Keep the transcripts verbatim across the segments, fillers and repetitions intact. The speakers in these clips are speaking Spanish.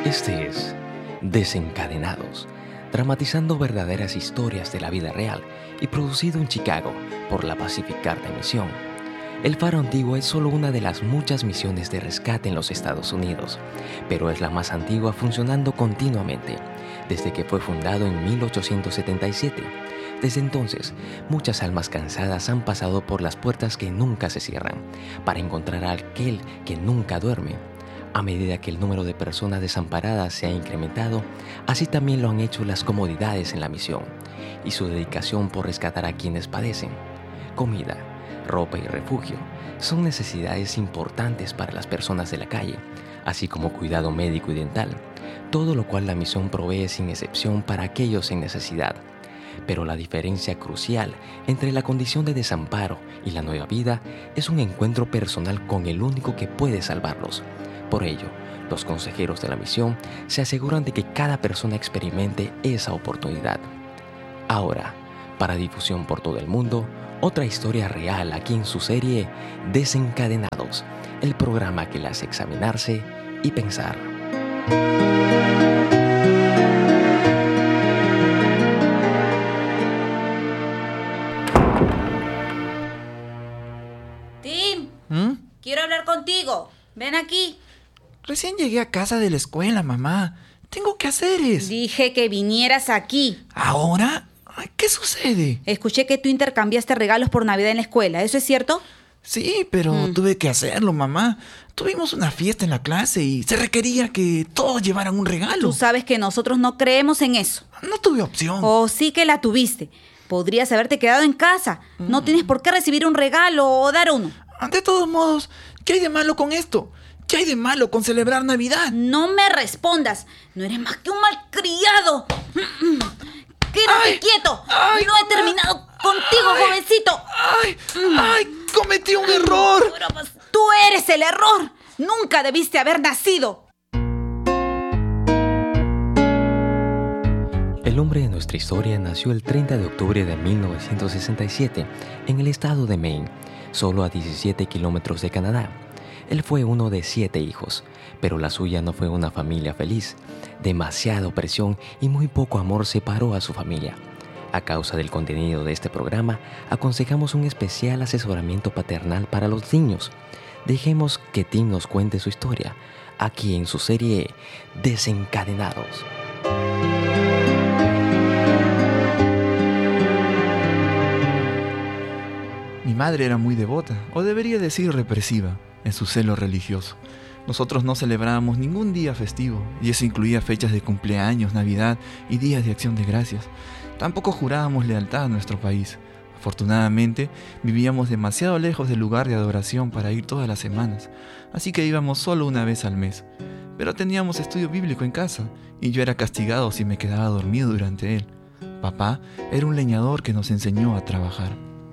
Este es Desencadenados, dramatizando verdaderas historias de la vida real y producido en Chicago por la Pacific Art Emisión. El Faro Antiguo es solo una de las muchas misiones de rescate en los Estados Unidos, pero es la más antigua funcionando continuamente, desde que fue fundado en mil ochocientos setenta y siete. Desde entonces, muchas almas cansadas han pasado por las puertas que nunca se cierran, para encontrar a aquel que nunca duerme. A medida que el número de personas desamparadas se ha incrementado, así también lo han hecho las comodidades en la misión y su dedicación por rescatar a quienes padecen. Comida, ropa y refugio son necesidades importantes para las personas de la calle, así como cuidado médico y dental, todo lo cual la misión provee sin excepción para aquellos en necesidad. Pero la diferencia crucial entre la condición de desamparo y la nueva vida es un encuentro personal con el único que puede salvarlos. Por ello, los consejeros de la misión se aseguran de que cada persona experimente esa oportunidad. Ahora, para difusión por todo el mundo, otra historia real aquí en su serie Desencadenados, el programa que le hace examinarse y pensar. Tim, ¿Mm? quiero hablar contigo. Ven aquí. Recién llegué a casa de la escuela, mamá. Tengo quehaceres. Dije que vinieras aquí. ¿Ahora? Ay, ¿qué sucede? Escuché que tú intercambiaste regalos por Navidad en la escuela. ¿Eso es cierto? Sí, pero Mm. tuve que hacerlo, mamá. Tuvimos una fiesta en la clase y se requería que todos llevaran un regalo. Tú sabes que nosotros no creemos en eso. No tuve opción. O sí que la tuviste. Podrías haberte quedado en casa. No tienes por qué recibir un regalo o dar uno. De todos modos, ¿qué hay de malo con esto? ¿Qué hay de malo con celebrar Navidad? No me respondas. No eres más que un malcriado. ¡Quédate Ay, quieto! ay, no he terminado contigo, ay, jovencito. ¡Ay! ¡Ay! ¡Cometí un error! Pero, pues, tú eres el error. Nunca debiste haber nacido. El hombre de nuestra historia nació el treinta de octubre de mil novecientos sesenta y siete en el estado de Maine, solo a diecisiete kilómetros de Canadá. Él fue uno de siete hijos, pero la suya no fue una familia feliz. Demasiada opresión y muy poco amor separó a su familia. A causa del contenido de este programa, aconsejamos un especial asesoramiento paternal para los niños. Dejemos que Tim nos cuente su historia, aquí en su serie Desencadenados. Mi madre era muy devota, o debería decir represiva, en su celo religioso. Nosotros no celebrábamos ningún día festivo, y eso incluía fechas de cumpleaños, Navidad y días de Acción de Gracias. Tampoco jurábamos lealtad a nuestro país. Afortunadamente, vivíamos demasiado lejos del lugar de adoración para ir todas las semanas, así que íbamos solo una vez al mes. Pero teníamos estudio bíblico en casa, y yo era castigado si me quedaba dormido durante él. Papá era un leñador que nos enseñó a trabajar.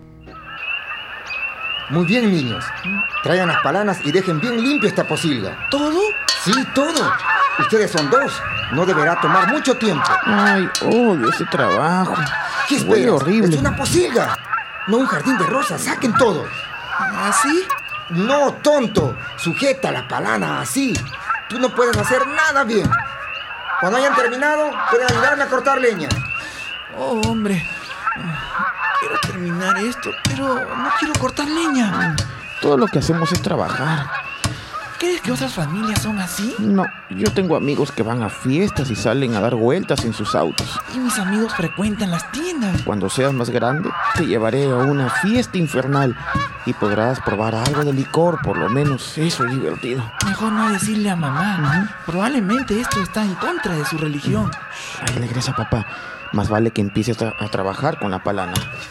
Muy bien, niños. Traigan las palanas y dejen bien limpio esta posilga. ¿Todo? Sí, todo. Ustedes son dos. No deberá tomar mucho tiempo. Ay, odio ese trabajo. ¿Qué Huele esperas? horrible. Es una posilga, no un jardín de rosas. Saquen todo. ¿Así? No, tonto. Sujeta la palana así. Tú no puedes hacer nada bien. Cuando hayan terminado, pueden ayudarme a cortar leña. Oh, hombre. Quiero terminar esto, pero no quiero cortar leña. Todo lo que hacemos es trabajar. ¿Crees que otras familias son así? No, yo tengo amigos que van a fiestas y salen a dar vueltas en sus autos. Y mis amigos frecuentan las tiendas. Cuando seas más grande, te llevaré a una fiesta infernal y podrás probar algo de licor, por lo menos eso es divertido. Mejor no decirle a mamá. Probablemente esto está en contra de su religión. Ay, regresa, papá. Más vale que empieces a, a trabajar con la palana.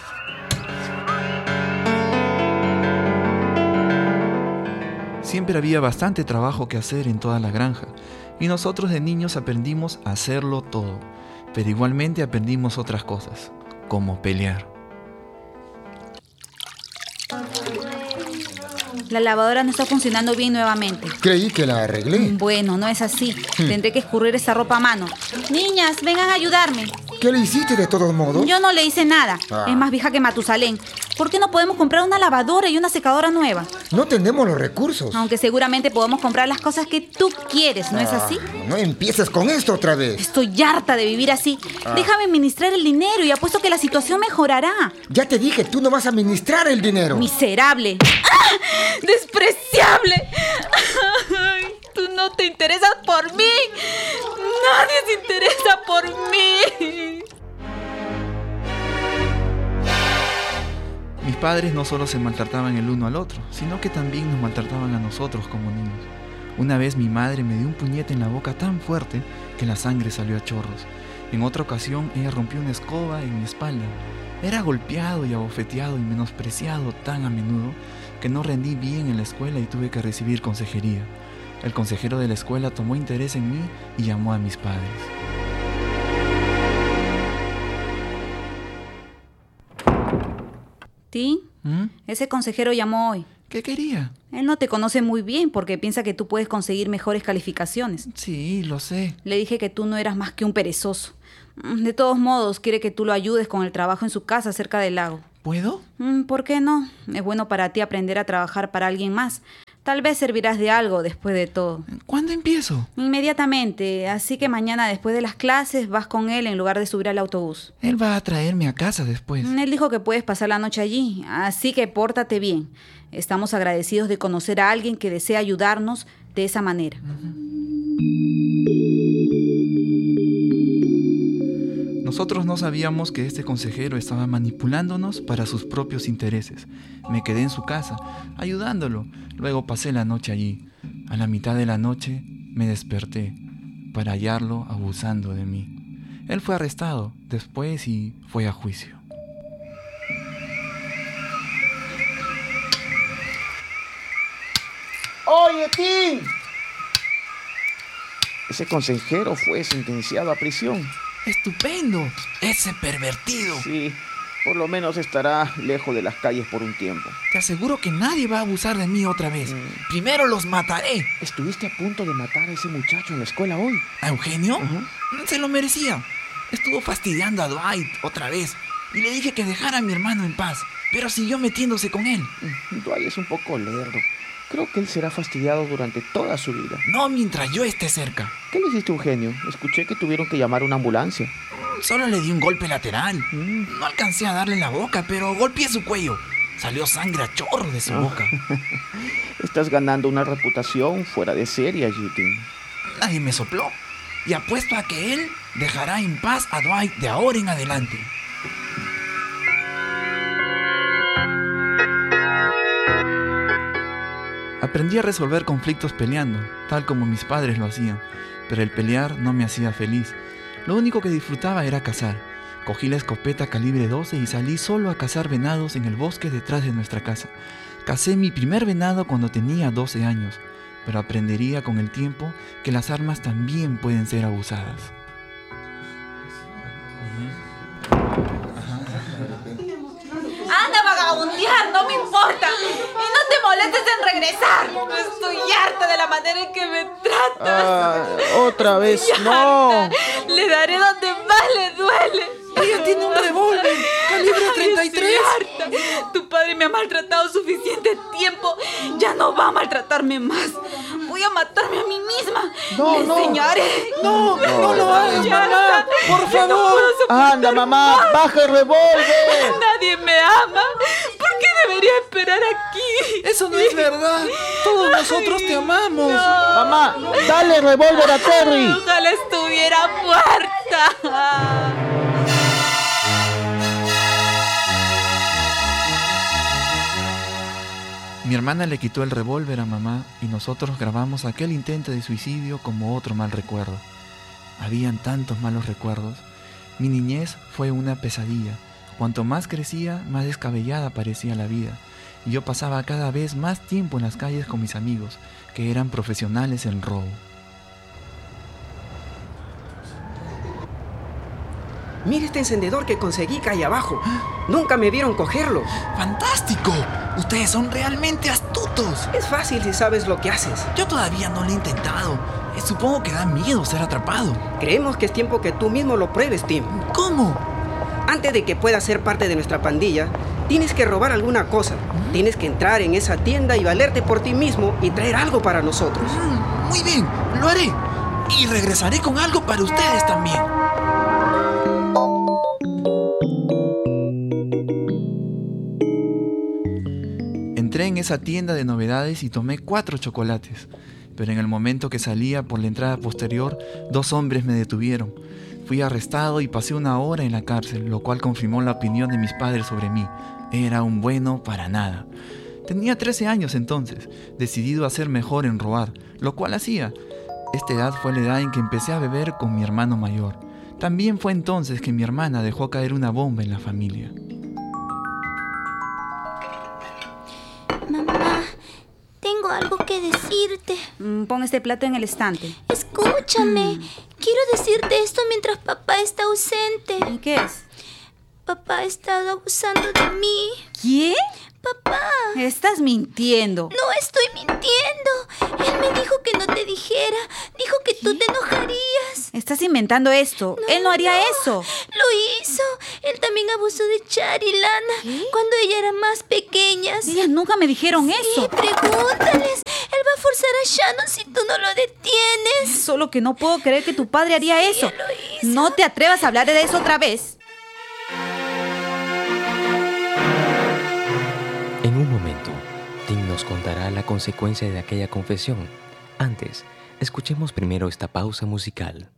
Siempre había bastante trabajo que hacer en toda la granja, y nosotros de niños aprendimos a hacerlo todo, pero igualmente aprendimos otras cosas, como pelear. La lavadora no está funcionando bien nuevamente. Creí que la arreglé. Bueno, no es así. Tendré que escurrir esa ropa a mano. Niñas, vengan a ayudarme. ¿Qué le hiciste de todos modos? Yo no le hice nada. Ah. Es más vieja que Matusalén. ¿Por qué no podemos comprar una lavadora y una secadora nueva? No tenemos los recursos. Aunque seguramente podemos comprar las cosas que tú quieres, ¿no es así? Ah, no empieces con esto otra vez. Estoy harta de vivir así. Déjame administrar el dinero y apuesto que la situación mejorará. Ya te dije, tú no vas a administrar el dinero. Miserable. ¡Ah! ¡Despreciable! Ay, tú no te interesas por mí. Nadie se interesa por mí. Mis padres no solo se maltrataban el uno al otro, sino que también nos maltrataban a nosotros como niños. Una vez mi madre me dio un puñete en la boca tan fuerte que la sangre salió a chorros. En otra ocasión ella rompió una escoba en mi espalda. Era golpeado y abofeteado y menospreciado tan a menudo que no rendí bien en la escuela y tuve que recibir consejería. El consejero de la escuela tomó interés en mí y llamó a mis padres. ¿Tim? ¿Mm? Ese consejero llamó hoy. ¿Qué quería? Él no te conoce muy bien porque piensa que tú puedes conseguir mejores calificaciones. Sí, lo sé. Le dije que tú no eras más que un perezoso. De todos modos, quiere que tú lo ayudes con el trabajo en su casa cerca del lago. ¿Puedo? ¿Por qué no? Es bueno para ti aprender a trabajar para alguien más. Tal vez servirás de algo después de todo. ¿Cuándo empiezo? Inmediatamente, así que mañana después de las clases vas con él en lugar de subir al autobús. Él va a traerme a casa después. Él dijo que puedes pasar la noche allí, así que pórtate bien. Estamos agradecidos de conocer a alguien que desea ayudarnos de esa manera. Nosotros no sabíamos que este consejero estaba manipulándonos para sus propios intereses. Me quedé en su casa, ayudándolo. Luego pasé la noche allí. A la mitad de la noche me desperté para hallarlo abusando de mí. Él fue arrestado después y fue a juicio. ¡Oye, Tim! Ese consejero fue sentenciado a prisión. ¡Estupendo! ¡Ese pervertido! Sí, por lo menos estará lejos de las calles por un tiempo. Te aseguro que nadie va a abusar de mí otra vez. Mm. Primero los mataré. ¿Estuviste a punto de matar a ese muchacho en la escuela hoy? ¿A Eugenio? Ajá. Se lo merecía. Estuvo fastidiando a Dwight otra vez y le dije que dejara a mi hermano en paz, pero siguió metiéndose con él. Dwight es un poco lerdo. Creo que él será fastidiado durante toda su vida. No mientras yo esté cerca. ¿Qué le hiciste a Eugenio? Escuché que tuvieron que llamar a una ambulancia. Solo le di un golpe lateral. Mm. No alcancé a darle en la boca, pero golpeé su cuello. Salió sangre a chorro de su Ah. boca. Estás ganando una reputación fuera de serie, Tim. Nadie me sopló. Y apuesto a que él dejará en paz a Dwight de ahora en adelante. Aprendí a resolver conflictos peleando, tal como mis padres lo hacían, pero el pelear no me hacía feliz. Lo único que disfrutaba era cazar. Cogí la escopeta calibre doce y salí solo a cazar venados en el bosque detrás de nuestra casa. Cacé mi primer venado cuando tenía doce años, pero aprendería con el tiempo que las armas también pueden ser abusadas. ¡Anda a vagabundear! ¡No me importa! ¡Y no te molestes en regresar! Estoy harta de la manera en que me tratas. Ah, otra vez, Estoy no. harta. Le daré donde más le duele. ¡Ella tiene un revólver! ¡Calibre treinta y tres! Estoy harta. Tu padre me ha maltratado suficiente tiempo. Ya no va a maltratarme más. Voy a matarme a mí misma. No, Le no. enseñaré. ¡No! ¡No lo hagas, Ya mamá! está. ¡Por Ya no favor! puedo soportar ¡Anda, mamá! más. ¡Baja el revólver! Nadie me ama. ¿Por qué debería esperar aquí? ¡Eso no es verdad! ¡Todos nosotros te amamos! Mamá, dale el revólver a Terry. Ojalá estuviera muerta. Mi hermana le quitó el revólver a mamá y nosotros grabamos aquel intento de suicidio como otro mal recuerdo. Habían tantos malos recuerdos. Mi niñez fue una pesadilla. Cuanto más crecía, más descabellada parecía la vida. Y yo pasaba cada vez más tiempo en las calles con mis amigos, que eran profesionales en robo. Mira este encendedor que conseguí acá allá abajo. Nunca me vieron cogerlo. ¡Fantástico! Ustedes son realmente astutos. Es fácil si sabes lo que haces. Yo todavía no lo he intentado. Eh, Supongo que da miedo ser atrapado. Creemos que es tiempo que tú mismo lo pruebes, Tim. ¿Cómo? Antes de que puedas ser parte de nuestra pandilla, Tienes que robar alguna cosa. Tienes que entrar en esa tienda y valerte por ti mismo y traer algo para nosotros. Mm, muy bien, lo haré. Y regresaré con algo para ustedes también. Entré en esa tienda de novedades y tomé cuatro chocolates. Pero en el momento que salía por la entrada posterior, dos hombres me detuvieron. Fui arrestado y pasé una hora en la cárcel, lo cual confirmó la opinión de mis padres sobre mí. Era un bueno para nada. Tenía trece años entonces, decidido a ser mejor en robar, lo cual hacía. Esta edad fue la edad en que empecé a beber con mi hermano mayor. También fue entonces que mi hermana dejó caer una bomba en la familia. Mamá, tengo algo que decirte. Mm, Pon este plato en el estante. Escúchame. Quiero decirte esto mientras papá está ausente. ¿Y qué es? Papá ha estado abusando de mí. ¿Quién? Papá. Estás mintiendo. No estoy mintiendo. Él me dijo que no te dijera. Dijo que tú te enojarías. Estás inventando esto. Él no haría eso. Lo hizo. Él también abusó de Char y Lana cuando ella era más pequeñas. Ellas nunca me dijeron eso. Pregúntales. Él va a forzar a Shannon si tú no lo detienes. Solo que no puedo creer que tu padre haría eso. él lo hizo. No te atrevas a hablar de eso otra vez. En un momento, Tim nos contará la consecuencia de aquella confesión. Antes, escuchemos primero esta pausa musical.